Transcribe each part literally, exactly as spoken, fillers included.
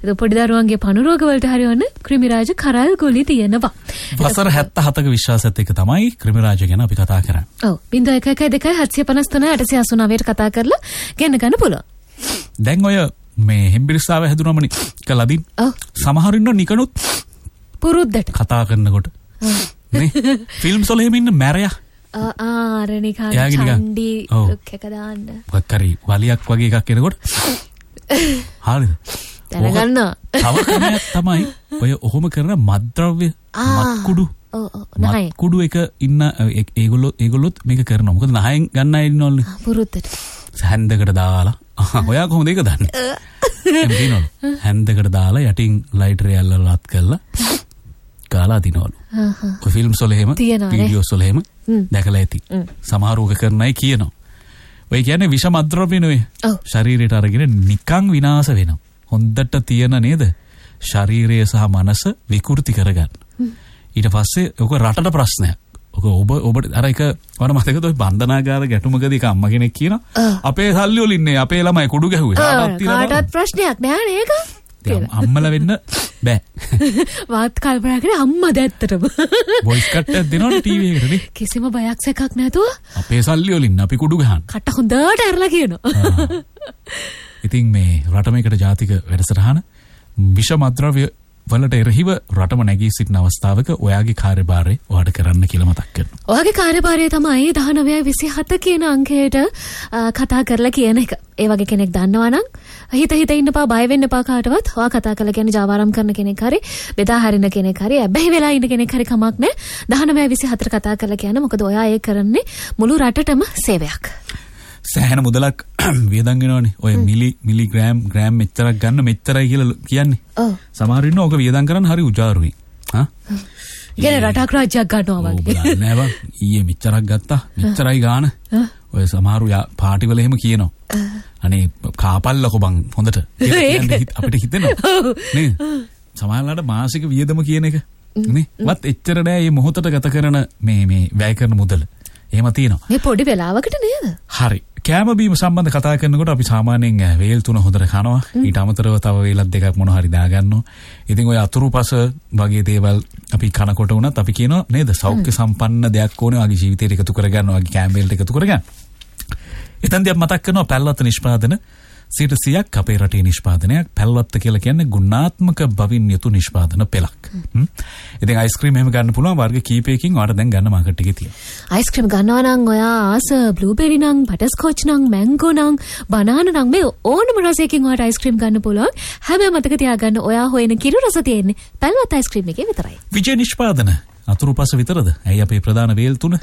ඒක පොඩි දරුවන්ගේ පණු රෝග වලට හරියවන්න ක්‍රිමිරාජ කරල් ගොලි තියෙනවා. වසර හැත්තෑ හතක විශ්වාසයත් එක්ක තමයි ක්‍රිමිරාජ ගැන අපි කතා කරන්නේ. ඔව් බිංදුව එක එකයි දෙකයි හත්සිය පනස් තුනයි අටසිය අසූ නවයට කතා කරලා ගෙන්න ගන්න පුළුවන්. දැන් ඔය මේ හෙම්බිරිස්සාව හැදුනමනේ කළදින්. ඔව්. සමහර ඉන්න නිකනුත් පුරුද්දට කතා කරනකොට නේ ෆිල්ම්ස් වල එහෙම ඉන්න මැරයා ආ ආරණිකා චණ්ඩි ලුක් එක දාන්න. වක්කරි වලියක් වගේ එකක් එනකොට හරිද? දැනගන්න. තව ක්‍රමයක් තමයි ඔය ඔහොම කරන මත්ද්‍රව්‍ය මත්කුඩු. ඔව් ඔව් නහය. මත්කුඩු එක ඉන්න ඒගොල්ලෝ ඒගොල්ලොත් මේක කරනවා. මොකද නහයෙන් ගන්න අය ඉන්නවලුනේ. පුරුද්දට. හැන්දකට දාලා. ඔයා කොහොමද ඒක දන්නේ? එම්බිනෝල. හැන්දකට දාලා යටින් ලයිටර් යල්ලලා ලත් කරලා කාලා දිනවලු. ඔය ෆිල්ම්ස් වල එහෙම වීඩියෝස් වල එහෙම දැකලා ඇති. සමහර උග කරන අය කියනවා. ඔය කියන්නේ විෂ මත්ද්‍රව්‍ය නෙවෙයි. ශරීරයට අරගෙන නිකන් විනාශ වෙනවා. හොඳට තියෙන නේද? ශරීරය සහ මනස විකෘති කරගන්න. ඊට පස්සේ ඔක රටට ප්‍රශ්නයක්. ඔක ඔබ ඔබ අර එක වර මතකද ඔය බන්ධනාගාර ගැටුමකදී එක අම්මා කෙනෙක් කියනවා අපේ සල්ලි වල ඉන්නේ අපේ ළමයි කුඩු ගැහුවේ. කාටවත් ප්‍රශ්නයක් නෑ නේද? අම්මලා වෙන්න බෑ. වාත් කල්පනා කරේ අම්මද ඇත්තටම. වොයිස් කට් එකක් දෙනවනේ ටීවී එකට නේ. කිසිම බයක් සැකක් නැතුව අපේ සල්ලි වලින් අපි කුඩු ගහන. කට හොඳට ඇරලා කියනවා. ඉතින් මේ රටමේකට ජාතික වැඩසටහන විෂ මත්ද්‍රව්‍ය වලට එරෙහිව රටම නැගී සිටින අවස්ථාවක ඔයාගේ කාර්යභාරය ඔයාට කරන්න කියලා මතක් කරනවා. ඔයාගේ කාර්යභාරය තමයි දහනවය විසිහත කියන අංකයට කතා කරලා කියන එක. ඒ වගේ කෙනෙක් දන්නවා නම් හිත හිත ඉන්නපා බය වෙන්න එපා කාටවත්. ඔයා කතා කරලා කියන්නේ ජාවාරම් කරන කෙනෙක් හරි බෙදා හරින කෙනෙක් හරි ඇබ්බැහි වෙලා ඉන්න කෙනෙක් හරි කමක් නැහැ. දහනවය විසිහතට කතා කරලා කියන්න. මොකද ඔයා ඒ කරන්නේ මුළු රටටම සේවයක්. සෑහෙන මුදලක් වියදම් වෙනවනේ. ඔය මිලි මිලිග්‍රෑම් ග්‍රෑම් මෙච්චරක් ගන්න මෙච්චරයි කියලා කියන්නේ. ඔව්. සමහර ඉන්න ඕක වියදම් කරන්න හරි උජාරුයි. හා? ගෙන රටක් රාජ්‍යයක් ගන්නවා වගේ. ඔව් නෑ බං. ඊයේ මෙච්චරක් ගත්තා. මෙච්චරයි ගාන. ඔය සමහරු පාටි වල එහෙම කියනවා. අනේ කාපල්ලකෝ බං හොඳට. අපිට හිතෙනවා. නේ? සමහරලාට මාසික වියදම කියන එක නේ. වත් එච්චර නෑ මේ මොහොතට ගත කරන මේ මේ වැය කරන මුදල. එහෙම තියෙනවා. මේ පොඩි වෙලාවකට නේද? හරි. කෑම බීම සම්බන්ධ කතා කරනකොට අපි සාමාන්‍යයෙන් වේල් තුන හොඳට කනවා. ඊට අමතරව තව වේලක් දෙකක් මොන හරි දාගන්නවා. ඉතින් ඔය අතුරුපස වගේ දේවල් අපි කනකොට වුණත් අපි කියනවා නේද සෞඛ්‍ය සම්පන්න දෙයක් ඕනේ වගේ ජීවිතේට එකතු කරගන්න වගේ කෑම වේල්ට එකතු කරගන්න. එතෙන්දී අපි මතක් කරනවා පැල්වත්ත නිෂ්පාදන සියයට සියයක් අපේ රටේ නිෂ්පාදනයක්. පැල්වත්ත කියලා කියන්නේ ගුණාත්මක බවින් යුතු නිෂ්පාදන පෙළක්. ඉතින් අයිස්ක්‍රීම් එහෙම ගන්න පුළුවන් වර්ග කීපයකින් ඔයාලට දැන් ගන්න මාකට් එකේ තියෙනවා. අයිස්ක්‍රීම් ගන්නවා නම් ඔයා ආස බ්ලූබෙරි නම් බටර්ස්කොච් නම් මැංගෝ නම් බනානා නම් මේ ඕනම රසයකින් ඔයාට අයිස්ක්‍රීම් ගන්න පුළුවන්. හැබැයි මතක තියාගන්න ඔයා හොයන කිරි රස තියෙන්නේ පැල්වත්ත අයිස්ක්‍රීම් එකේ විතරයි. විජය නිෂ්පාදන අතුරුපස විතරද? ඇයි අපේ ප්‍රධාන වේල් තුන?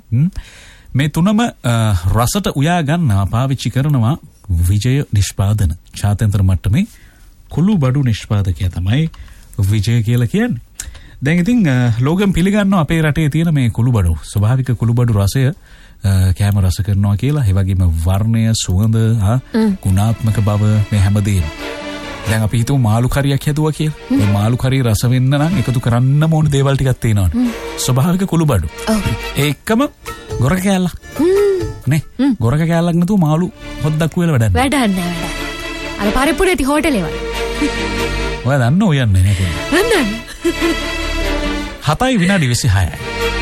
මේ තුනම රසට උයා ගන්නවා පාවිච්චි කරනවා විජය නිෂ්පාදන. ජාත්‍යන්තර මට්ටමේ කුළු බඩු නිෂ්පාදකයා තමයි විජය කියලා කියන්නේ. දැන් ඉතින් ලෝකම් පිළිගන්නවා අපේ රටේ තියෙන මේ කුළු බඩු ස්වභාවික කුළු බඩු රසය කැම රස කරනවා කියලා. ඒ වගේම වර්ණය, සුවඳ, ගුණාත්මක බව මේ හැමදේම. දැන් අපි හිතමු මාළු කරියක් හැදුවා කියලා. මේ මාළු කරිය රස වෙන්න නම් එකතු කරන්න ඕන දේවල් ටිකක් තියෙනවනේ. ස්වභාවික කුළු බඩු. ඒකම ගොරක කෑල්ලක්. නේ ගොරක කෑල්ලක් නැතුව මාළු හොද්දක් වෙලා වැඩක් නෑ. වැඩක් නෑ වැඩක්. අර පරිප්පුරේටි හෝටලේ වගේ. ඔයා දන්නෝ යන්නේ නේ කොහොමද? දන්නවද? හතයි විනාඩි විසිහයයි.